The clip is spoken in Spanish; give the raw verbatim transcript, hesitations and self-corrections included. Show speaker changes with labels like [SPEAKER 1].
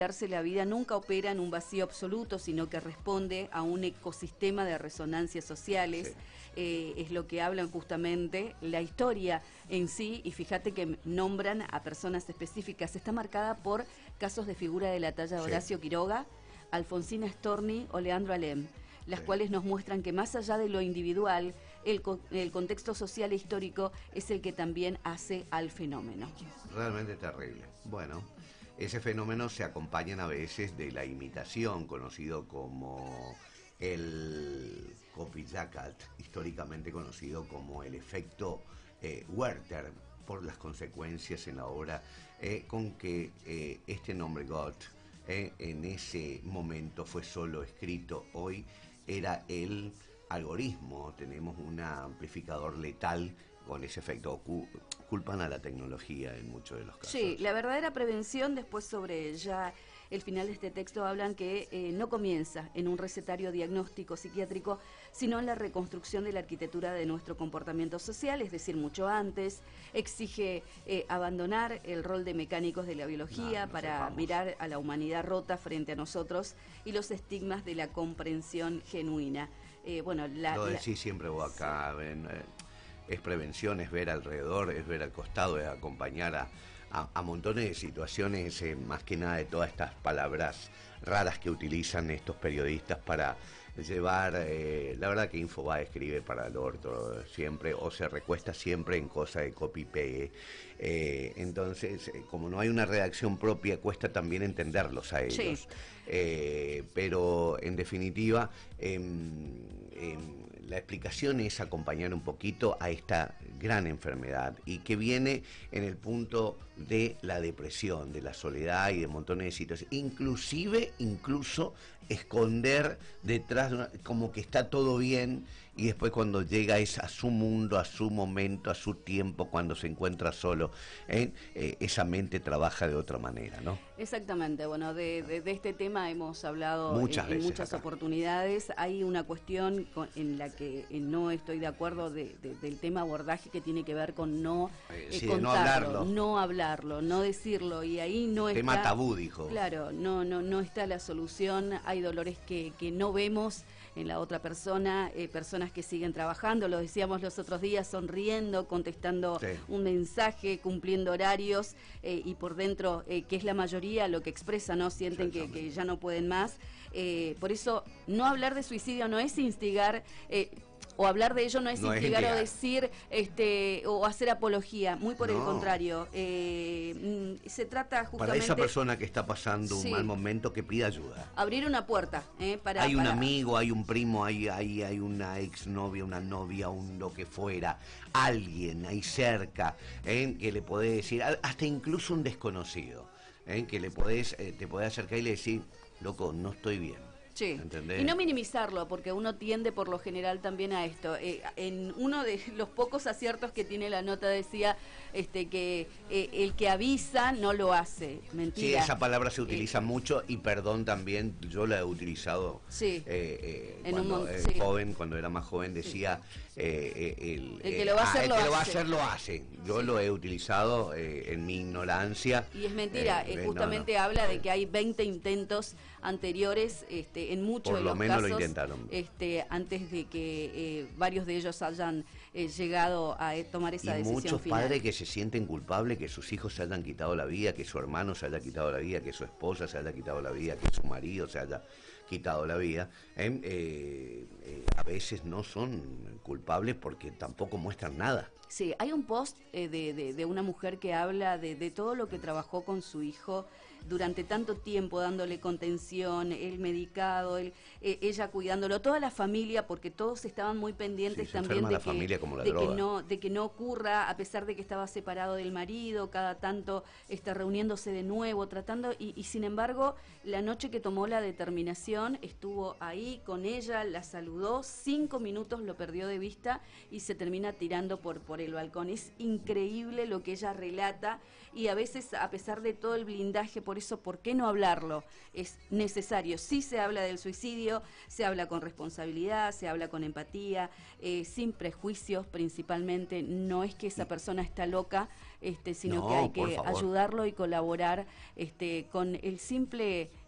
[SPEAKER 1] Darse la vida nunca opera en un vacío absoluto, sino que responde a un ecosistema de resonancias sociales. Sí. Eh, es lo que hablan justamente la historia en sí, y fíjate que nombran a personas específicas. Está marcada por casos de figura de la talla de Horacio sí. Quiroga, Alfonsina Storni o Leandro Alem, las sí. cuales nos muestran que más allá de lo individual, el, el contexto social e histórico es el que también hace al fenómeno.
[SPEAKER 2] Realmente terrible. Bueno, ese fenómeno se acompañan a veces de la imitación, conocido como el copycat, históricamente conocido como el efecto eh, Werther, por las consecuencias en la obra eh, con que eh, este nombre God eh, en ese momento fue solo escrito. Hoy era el algoritmo, tenemos un amplificador letal con ese efecto. Culpan a la tecnología en muchos de los casos.
[SPEAKER 1] Sí, la verdadera prevención, después sobre ya el final de este texto hablan que eh, no comienza en un recetario diagnóstico psiquiátrico, sino en la reconstrucción de la arquitectura de nuestro comportamiento social, es decir, mucho antes. Exige eh, abandonar el rol de mecánicos de la biología no, no para sepamos. mirar a la humanidad rota frente a nosotros y los estigmas de la comprensión genuina. Eh, bueno, la,
[SPEAKER 2] Lo
[SPEAKER 1] la,
[SPEAKER 2] decís siempre vos acá, sí. ven, eh, es prevención, es ver alrededor, es ver al costado, es acompañar a, a, a montones de situaciones, eh, más que nada de todas estas palabras raras que utilizan estos periodistas para llevar, eh, la verdad que Infobae escribe para el orto siempre, o se recuesta siempre en cosas de copy-pegue, eh, entonces eh, como no hay una redacción propia, cuesta también entenderlos a ellos, sí. eh, pero en definitiva eh, eh, la explicación es acompañar un poquito a esta gran enfermedad y que viene en el punto de la depresión, de la soledad y de montones de situaciones, inclusive, incluso esconder detrás de una, como que está todo bien, y después cuando llega es a su mundo, a su momento, a su tiempo, cuando se encuentra solo, ¿eh? Eh, esa mente trabaja de otra manera, ¿no?
[SPEAKER 1] Exactamente, bueno, de, de, de este tema hemos hablado
[SPEAKER 2] muchas
[SPEAKER 1] en, en muchas
[SPEAKER 2] acá.
[SPEAKER 1] oportunidades. Hay una cuestión con, en la que eh, no estoy de acuerdo de, de, del tema abordaje, que tiene que ver con no
[SPEAKER 2] eh,
[SPEAKER 1] eh,
[SPEAKER 2] sí,
[SPEAKER 1] contarlo,
[SPEAKER 2] no hablarlo.
[SPEAKER 1] no hablarlo, no decirlo, y ahí no
[SPEAKER 2] El
[SPEAKER 1] está...
[SPEAKER 2] tema tabú, dijo.
[SPEAKER 1] Claro, no, no, no está la solución. Hay dolores que, que no vemos en la otra persona, eh, personas que siguen trabajando, lo decíamos los otros días, sonriendo, contestando sí. un mensaje, cumpliendo horarios, eh, y por dentro, eh, que es la mayoría lo que expresa, ¿no? Sienten que, que ya no pueden más. Eh, por eso, no hablar de suicidio no es instigar... Eh, o hablar de ello no es no instigar es o decir este o hacer apología, muy por no. el contrario, eh, se trata justamente
[SPEAKER 2] para esa persona que está pasando sí. un mal momento, que pida ayuda,
[SPEAKER 1] abrir una puerta, eh, para
[SPEAKER 2] hay
[SPEAKER 1] para...
[SPEAKER 2] un amigo, hay un primo, hay, hay, hay una exnovia, una novia, un lo que fuera, alguien ahí cerca, eh, que le podés decir, hasta incluso un desconocido, eh, que le podés, eh, te podés acercar y le decir, loco, no estoy bien.
[SPEAKER 1] Sí. Y no minimizarlo, porque uno tiende por lo general también a esto. Eh, en uno de los pocos aciertos que tiene la nota decía este que eh, el que avisa no lo hace. Mentira.
[SPEAKER 2] Sí, esa palabra se utiliza eh, mucho, y perdón también, yo la he utilizado
[SPEAKER 1] sí.
[SPEAKER 2] eh, eh,
[SPEAKER 1] en
[SPEAKER 2] cuando
[SPEAKER 1] un,
[SPEAKER 2] eh,
[SPEAKER 1] sí.
[SPEAKER 2] joven, cuando era más joven decía sí. eh, el,
[SPEAKER 1] el que lo va a hacer,
[SPEAKER 2] ah,
[SPEAKER 1] lo,
[SPEAKER 2] el que
[SPEAKER 1] hace.
[SPEAKER 2] lo va a hacer lo hace. Yo sí. lo he utilizado eh, en mi ignorancia.
[SPEAKER 1] Y es mentira, eh, justamente no, no. habla de que hay veinte intentos anteriores, este, en muchos
[SPEAKER 2] Por
[SPEAKER 1] de
[SPEAKER 2] lo
[SPEAKER 1] los
[SPEAKER 2] menos
[SPEAKER 1] casos,
[SPEAKER 2] lo intentaron.
[SPEAKER 1] Este, antes de que eh, varios de ellos hayan eh, llegado a eh, tomar esa
[SPEAKER 2] y
[SPEAKER 1] decisión
[SPEAKER 2] muchos
[SPEAKER 1] final.
[SPEAKER 2] Padres que se sienten culpables, que sus hijos se hayan quitado la vida, que su hermano se haya quitado la vida, que su esposa se haya quitado la vida, que su marido se haya quitado la vida, eh, eh, eh, a veces no son culpables porque tampoco muestran nada.
[SPEAKER 1] Sí, hay un post eh, de, de, de una mujer que habla de, de todo lo que trabajó con su hijo durante tanto tiempo, dándole contención, el medicado, el, eh, ella cuidándolo, toda la familia, porque todos estaban muy pendientes sí, también de, que, de, que no, de que no ocurra, a pesar de que estaba separado del marido, cada tanto está reuniéndose de nuevo, tratando, y, y sin embargo, la noche que tomó la determinación, estuvo ahí con ella, la saludó, cinco minutos lo perdió de vista y se termina tirando por, por el balcón. Es increíble lo que ella relata, y a veces, a pesar de todo el blindaje, por eso, ¿por qué no hablarlo? Es necesario. Sí se habla del suicidio, se habla con responsabilidad, se habla con empatía, eh, sin prejuicios principalmente. No es que esa persona está loca, este, sino
[SPEAKER 2] No,
[SPEAKER 1] que hay
[SPEAKER 2] por
[SPEAKER 1] que
[SPEAKER 2] favor.
[SPEAKER 1] ayudarlo y colaborar este, con el simple